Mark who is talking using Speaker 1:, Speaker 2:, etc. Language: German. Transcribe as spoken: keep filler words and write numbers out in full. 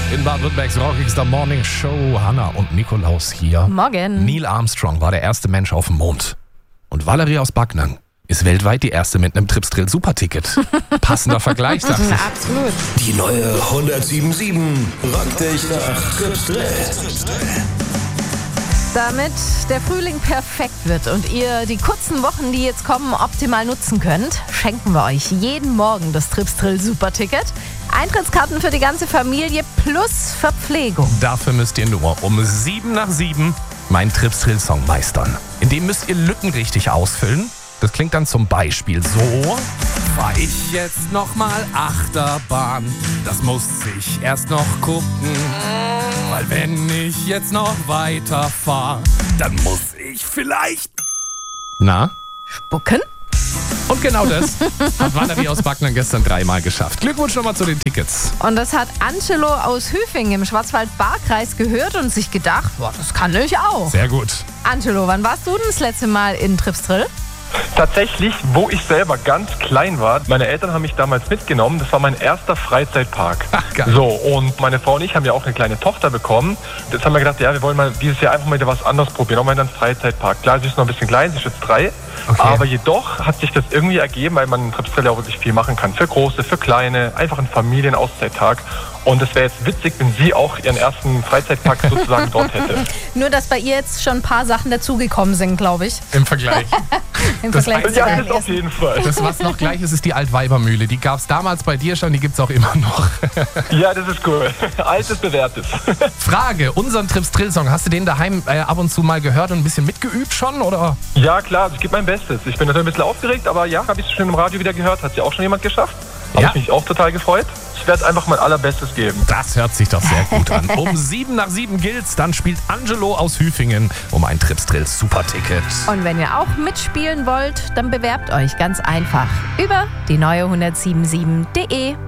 Speaker 1: In Baden-Württembergs rockigster Morning Show. Hanna und Nikolaus hier.
Speaker 2: Morgen.
Speaker 1: Neil Armstrong war der erste Mensch auf dem Mond. Und Valerie aus Backnang ist weltweit die erste mit einem Tripsdrill Superticket. Passender Vergleich, dachte ich.
Speaker 2: Absolut.
Speaker 3: Die neue hundertsieben Komma sieben rockt dich nach Tripsdrill.
Speaker 2: Damit der Frühling perfekt wird und ihr die kurzen Wochen, die jetzt kommen, optimal nutzen könnt, schenken wir euch jeden Morgen das Tripsdrill Superticket. Eintrittskarten für die ganze Familie plus Verpflegung.
Speaker 1: Dafür müsst ihr nur um sieben nach sieben meinen Tripsdrill-Song meistern. In dem müsst ihr Lücken richtig ausfüllen. Das klingt dann zum Beispiel so. Fahr ich jetzt nochmal Achterbahn? Das muss ich erst noch gucken. Weil wenn ich jetzt noch weiterfahre, dann muss ich vielleicht... Na?
Speaker 2: Spucken?
Speaker 1: Und genau das hat Valerie aus Backnang gestern dreimal geschafft. Glückwunsch nochmal zu den Tickets.
Speaker 2: Und das hat Angelo aus Hüfing im Schwarzwald-Baar-Kreis gehört und sich gedacht, boah, das kann ich auch.
Speaker 1: Sehr gut.
Speaker 2: Angelo, wann warst du denn das letzte Mal in Tripsdrill?
Speaker 4: Tatsächlich, wo ich selber ganz klein war, meine Eltern haben mich damals mitgenommen, das war mein erster Freizeitpark.
Speaker 1: Ach, geil.
Speaker 4: So, und meine Frau und ich haben ja auch eine kleine Tochter bekommen. Jetzt haben wir gedacht, ja, wir wollen mal dieses Jahr einfach mal wieder was anderes probieren, auch mal in einen Freizeitpark. Klar, sie ist noch ein bisschen klein, sie ist jetzt drei,
Speaker 1: Okay.
Speaker 4: aber jedoch hat sich das irgendwie ergeben, weil man in Tripsdrill ja auch wirklich viel machen kann. Für Große, für Kleine, einfach ein Familienauszeittag. Und es wäre jetzt witzig, wenn sie auch ihren ersten Freizeitpark sozusagen dort hätte.
Speaker 2: Nur, dass bei ihr jetzt schon ein paar Sachen dazugekommen sind, glaube ich.
Speaker 1: Im Vergleich.
Speaker 2: Im
Speaker 1: Das
Speaker 2: Vergleich zu
Speaker 4: Ja,
Speaker 2: deinem
Speaker 4: das auf
Speaker 2: ersten.
Speaker 4: jeden Fall.
Speaker 1: Das, was noch gleich ist, ist die Altweibermühle. Die gab es damals bei dir schon, die gibt es auch immer noch.
Speaker 4: Ja, das ist cool. Altes, bewährtes.
Speaker 1: Frage, unseren Tripsdrill-Song, hast du den daheim äh, ab und zu mal gehört und ein bisschen mitgeübt schon, oder?
Speaker 4: Ja, klar, ich gebe mein Bestes. Ich bin natürlich ein bisschen aufgeregt, aber ja, habe ich schon im Radio wieder gehört. Hat ja auch schon jemand geschafft. Habe
Speaker 1: Ja.
Speaker 4: ich mich auch total gefreut. Ich werde einfach mein allerbestes geben.
Speaker 1: Das hört sich doch sehr gut an. Um sieben nach sieben gilt's, dann spielt Angelo aus Hüfingen um ein Tripsdrill Superticket.
Speaker 2: Und wenn ihr auch mitspielen wollt, dann bewerbt euch ganz einfach über die neue hundertsieben Komma sieben punkt de.